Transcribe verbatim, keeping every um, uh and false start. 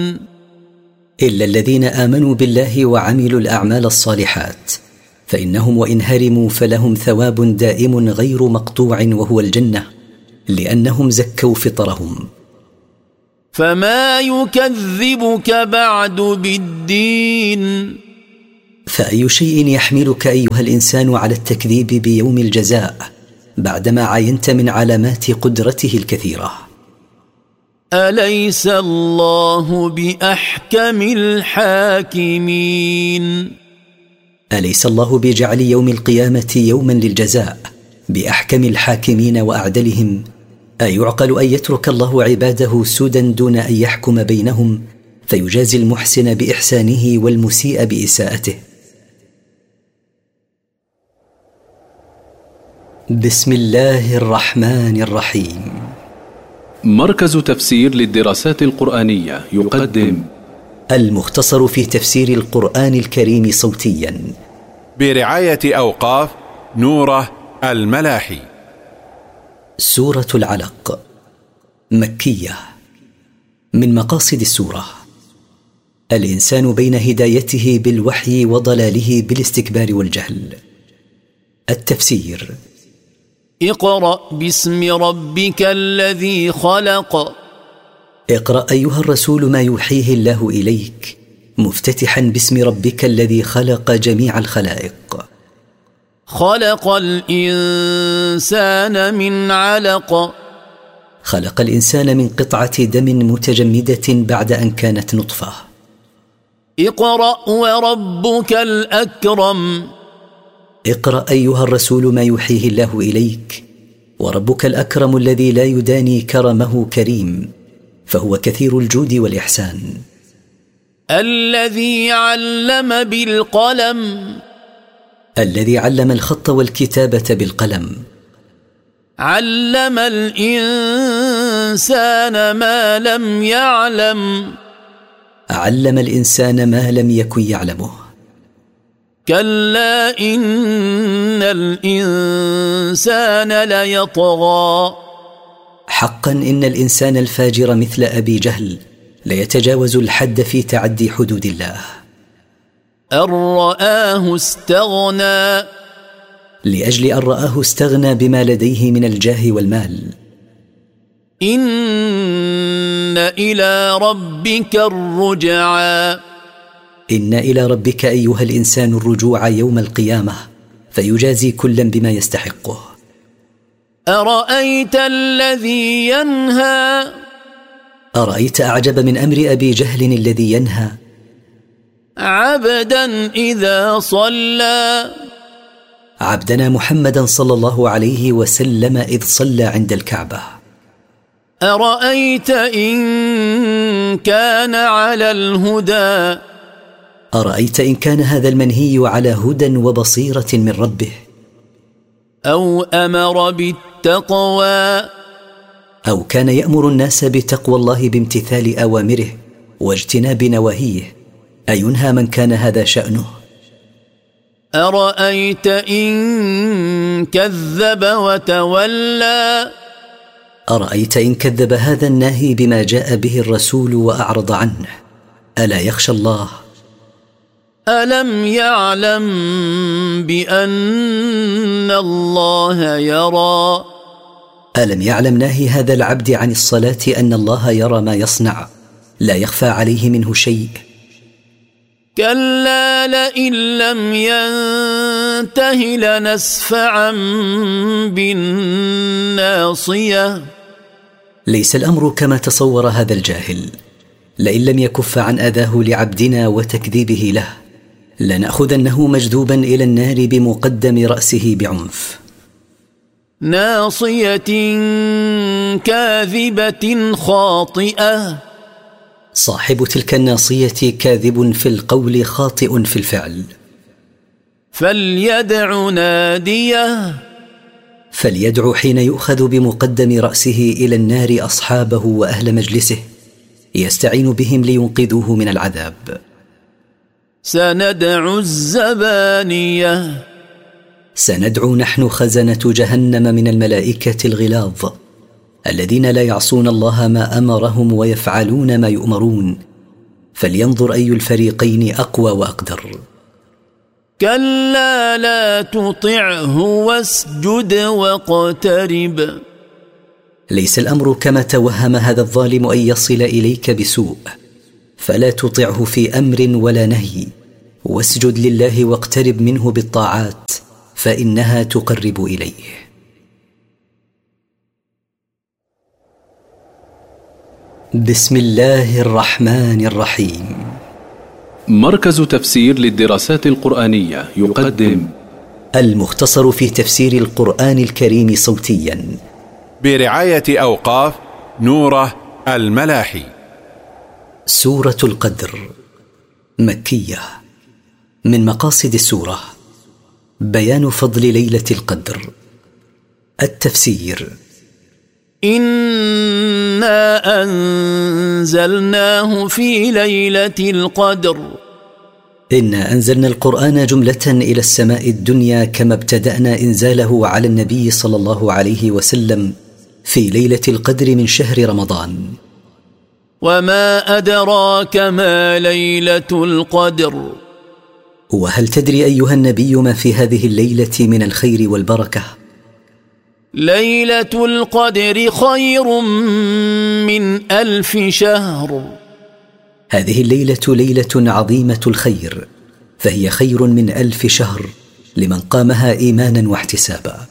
إلا الذين آمنوا بالله وعملوا الأعمال الصالحات فإنهم وإن هرموا فلهم ثواب دائم غير مقطوع وهو الجنة، لأنهم زكوا فطرهم. فما يكذبك بعد بالدين؟ فأي شيء يحملك أيها الإنسان على التكذيب بيوم الجزاء بعدما عينت من علامات قدرته الكثيرة؟ أليس الله بأحكم الحاكمين؟ أليس الله بجعل يوم القيامة يوما للجزاء بأحكم الحاكمين وأعدلهم؟ أيعقل أن يترك الله عباده سدى دون أن يحكم بينهم فيجازي المحسن بإحسانه والمسيء بإساءته؟ بسم الله الرحمن الرحيم. مركز تفسير للدراسات القرآنية يقدم المختصر في تفسير القرآن الكريم صوتيا برعاية أوقاف نوره الملاحي. سورة العلق مكية. من مقاصد السورة الإنسان بين هدايته بالوحي وضلاله بالاستكبار والجهل. التفسير: اقرأ باسم ربك الذي خلق. اقرأ أيها الرسول ما يوحيه الله إليك مفتتحا باسم ربك الذي خلق جميع الخلائق. خلق الإنسان من علق. خلق الإنسان من قطعة دم متجمدة بعد أن كانت نطفة. اقرأ وربك الأكرم. اقرأ أيها الرسول ما يوحيه الله إليك، وربك الأكرم الذي لا يداني كرمه كريم، فهو كثير الجود والإحسان. الذي علم بالقلم. الذي علم الخط والكتابة بالقلم. علم الإنسان ما لم يعلم. علم الإنسان ما لم يكن يعلمه. كلا إن الإنسان ليطغى. حقا إن الإنسان الفاجر مثل أبي جهل ليتجاوز الحد في تعدي حدود الله. أن رآه استغنى. لأجل أن رآه استغنى بما لديه من الجاه والمال. إن إلى ربك الرجعى. إن إلى ربك أيها الإنسان الرجوع يوم القيامة فيجازي كلا بما يستحقه. أرأيت الذي ينهى. أرأيت أعجب من أمر أبي جهل الذي ينهى عبدا إذا صلى. عبدنا محمدا صلى الله عليه وسلم إذ صلى عند الكعبة. أرأيت إن كان على الهدى. أرأيت إن كان هذا المنهي على هدى وبصيرة من ربه. أو أمر بالتقوى. أو كان يأمر الناس بتقوى الله بامتثال أوامره واجتناب نواهيه، أينهى من كان هذا شأنه. أرأيت إن كذب وتولى. أرأيت إن كذب هذا الناهي بما جاء به الرسول وأعرض عنه. ألا يخشى الله؟ ألم يعلم بأن الله يرى. ألم يعلم ناهي هذا العبد عن الصلاة أن الله يرى ما يصنع، لا يخفى عليه منه شيء. كلا لئن لم ينته لنسفعا بالناصية. ليس الأمر كما تصور هذا الجاهل. لئن لم يكف عن أذاه لعبدنا وتكذيبه له لنأخذنه مجذوبا إلى النار بمقدم رأسه بعنف. ناصية كاذبة خاطئة. صاحب تلك الناصية كاذب في القول خاطئ في الفعل. فليدع ناديه. فليدع حين يؤخذ بمقدم رأسه إلى النار أصحابه وأهل مجلسه يستعين بهم لينقذوه من العذاب. سندع الزبانية. سندعو نحن خزنة جهنم من الملائكة الغلاظ الذين لا يعصون الله ما أمرهم ويفعلون ما يؤمرون فلينظر أي الفريقين أقوى وأقدر. كلا لا تطعه واسجد واقترب. ليس الأمر كما توهم هذا الظالم أن يصل إليك بسوء، فلا تطعه في أمر ولا نهي، واسجد لله واقترب منه بالطاعات فإنها تقرب إليه. بسم الله الرحمن الرحيم. مركز تفسير للدراسات القرآنية يقدم المختصر في تفسير القرآن الكريم صوتيا برعاية أوقاف نوره الملاحي. سورة القدر مكية. من مقاصد السورة بيان فضل ليلة القدر. التفسير: إنا أنزلناه في ليلة القدر. إنا أنزلنا القرآن جملة إلى السماء الدنيا، كما ابتدأنا إنزاله على النبي صلى الله عليه وسلم في ليلة القدر من شهر رمضان. وما أدراك ما ليلة القدر. وهل تدري أيها النبي ما في هذه الليلة من الخير والبركة؟ ليلة القدر خير من ألف شهر. هذه الليلة ليلة عظيمة الخير، فهي خير من ألف شهر لمن قامها إيمانا واحتسابا.